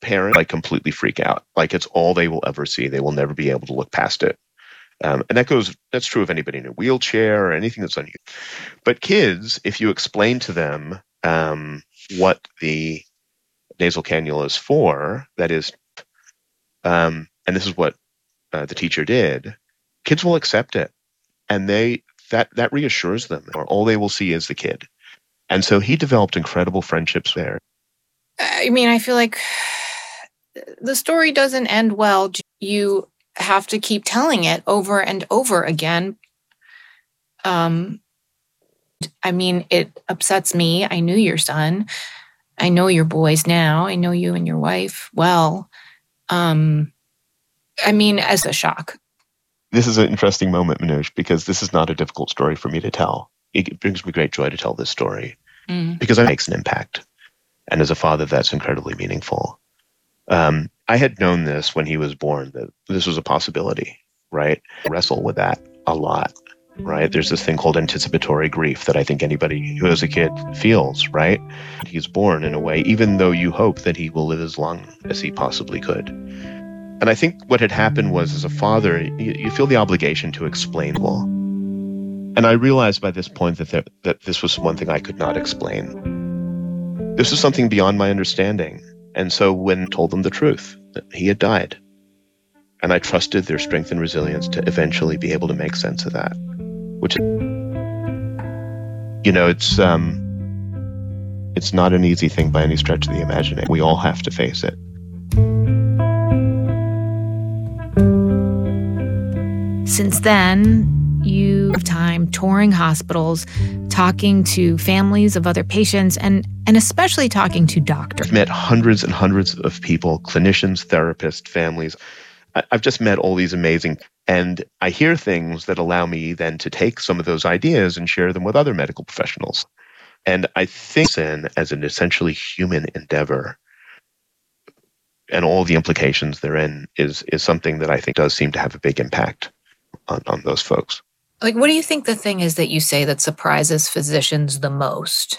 parents like completely freak out. Like it's all they will ever see. They will never be able to look past it. And that's true of anybody in a wheelchair or anything that's unusual. But kids, if you explain to them what the nasal cannula is for, that is, and this is what the teacher did, kids will accept it. And that reassures them, or all they will see is the kid. And so he developed incredible friendships there. I mean, I feel like the story doesn't end well. You have to keep telling it over and over again. I mean, it upsets me. I knew your son. I know your boys now. I know you and your wife well. I mean, as a shock. This is an interesting moment, Manoj, because this is not a difficult story for me to tell. It brings me great joy to tell this story because it makes an impact. And as a father, that's incredibly meaningful. I had known this when he was born, that this was a possibility, right? I wrestle with that a lot, right? There's this thing called anticipatory grief that I think anybody who has a kid feels, right? He's born in a way, even though you hope that he will live as long as he possibly could. And I think what had happened was, as a father, you feel the obligation to explain well. And I realized by this point that this was one thing I could not explain. This was something beyond my understanding. And so when I told them the truth, that he had died, and I trusted their strength and resilience to eventually be able to make sense of that, which, it's not an easy thing by any stretch of the imagination. We all have to face it. Since then, you have time touring hospitals, talking to families of other patients, and especially talking to doctors. I've met hundreds and hundreds of people, clinicians, therapists, families. I've just met all these amazing, and I hear things that allow me then to take some of those ideas and share them with other medical professionals. And I think as an essentially human endeavor, and all the implications therein is something that I think does seem to have a big impact on those folks. Like, what do you think the thing is that you say that surprises physicians the most?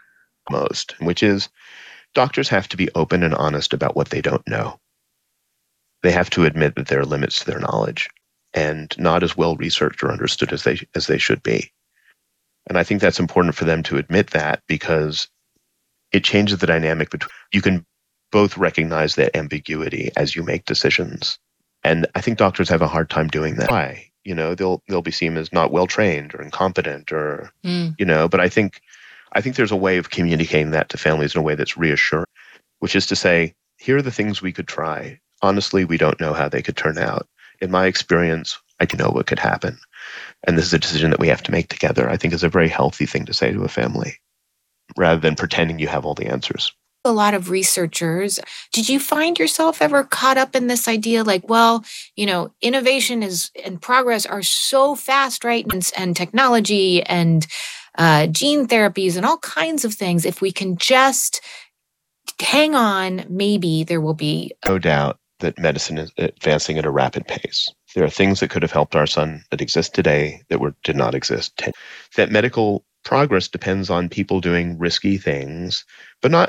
Which is, doctors have to be open and honest about what they don't know. They have to admit that there are limits to their knowledge and not as well researched or understood as they should be. And I think that's important for them to admit that, because it changes the dynamic between, you can both recognize that ambiguity as you make decisions. And I think doctors have a hard time doing that. Why? They'll be seen as not well trained or incompetent or, but I think there's a way of communicating that to families in a way that's reassuring, which is to say, here are the things we could try. Honestly, we don't know how they could turn out. In my experience, I do know what could happen. And this is a decision that we have to make together. I think is a very healthy thing to say to a family, rather than pretending you have all the answers. A lot of researchers. Did you find yourself ever caught up in this idea like, well, innovation and progress are so fast, right? And technology and gene therapies and all kinds of things. If we can just hang on, maybe there will be. No doubt that medicine is advancing at a rapid pace. There are things that could have helped our son that exist today that did not exist. That medical progress depends on people doing risky things, but not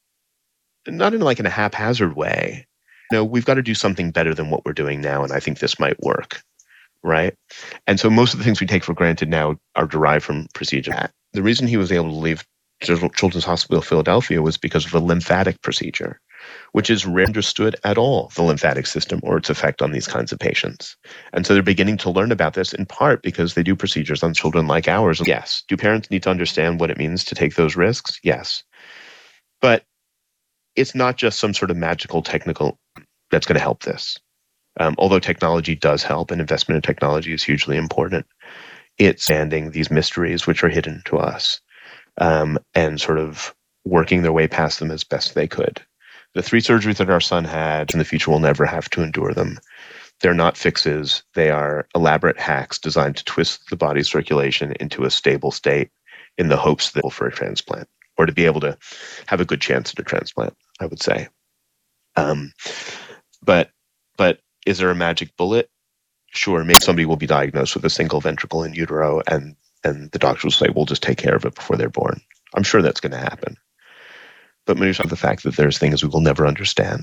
in a haphazard way. We've got to do something better than what we're doing now, and I think this might work, right? And so most of the things we take for granted now are derived from procedure. The reason he was able to leave Children's Hospital of Philadelphia was because of a lymphatic procedure, which is rarely understood at all, the lymphatic system or its effect on these kinds of patients. And so they're beginning to learn about this in part because they do procedures on children like ours. Yes. Do parents need to understand what it means to take those risks? Yes. But it's not just some sort of magical technical that's going to help this. Although technology does help and investment in technology is hugely important, it's understanding these mysteries which are hidden to us and sort of working their way past them as best they could. The 3 surgeries that our son had in the future will never have to endure them. They're not fixes. They are elaborate hacks designed to twist the body's circulation into a stable state in the hopes that for a transplant, or to be able to have a good chance at a transplant, I would say. But is there a magic bullet? Sure, maybe somebody will be diagnosed with a single ventricle in utero and the doctors will say, we'll just take care of it before they're born. I'm sure that's going to happen. But Manoj, the fact that there's things we will never understand.